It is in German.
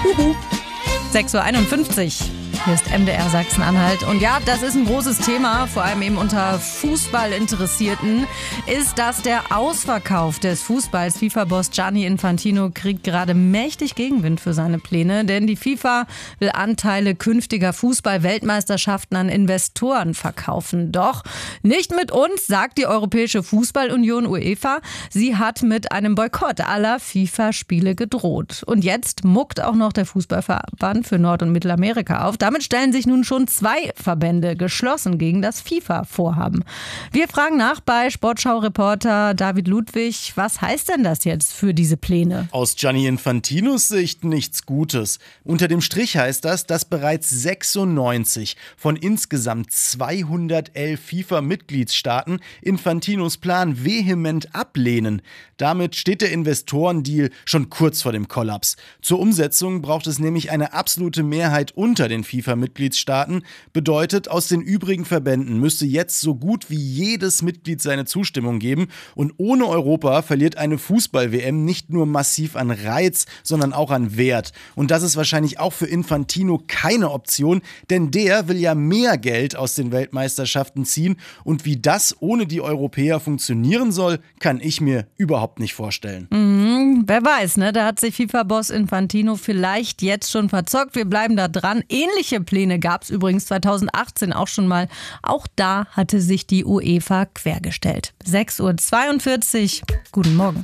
6:51 Uhr. Hier ist MDR Sachsen-Anhalt. Und ja, das ist ein großes Thema, vor allem eben unter Fußballinteressierten, ist das der Ausverkauf des Fußballs. FIFA-Boss Gianni Infantino kriegt gerade mächtig Gegenwind für seine Pläne, denn die FIFA will Anteile künftiger Fußball-Weltmeisterschaften an Investoren verkaufen. Doch nicht mit uns, sagt die Europäische Fußballunion UEFA. Sie hat mit einem Boykott aller FIFA-Spiele gedroht. Und jetzt muckt auch noch der Fußballverband für Nord- und Mittelamerika auf. Damit stellen sich nun schon 2 Verbände geschlossen gegen das FIFA-Vorhaben. Wir fragen nach bei Sportschau-Reporter David Ludwig, was heißt denn das jetzt für diese Pläne? Aus Gianni Infantinos Sicht nichts Gutes. Unter dem Strich heißt das, dass bereits 96 von insgesamt 211 FIFA-Mitgliedsstaaten Infantinos Plan vehement ablehnen. Damit steht der Investorendeal schon kurz vor dem Kollaps. Zur Umsetzung braucht es nämlich eine absolute Mehrheit unter den FIFA-Mitgliedstaaten. Bedeutet, aus den übrigen Verbänden müsste jetzt so gut wie jedes Mitglied seine Zustimmung geben. Und ohne Europa verliert eine Fußball-WM nicht nur massiv an Reiz, sondern auch an Wert. Und das ist wahrscheinlich auch für Infantino keine Option, denn der will ja mehr Geld aus den Weltmeisterschaften ziehen. Und wie das ohne die Europäer funktionieren soll, kann ich mir überhaupt nicht vorstellen. Wer weiß, ne? Da hat sich FIFA-Boss Infantino vielleicht jetzt schon verzockt. Wir bleiben da dran. Ähnliche Pläne gab es übrigens 2018 auch schon mal. Auch da hatte sich die UEFA quergestellt. 6:42 Uhr. Guten Morgen.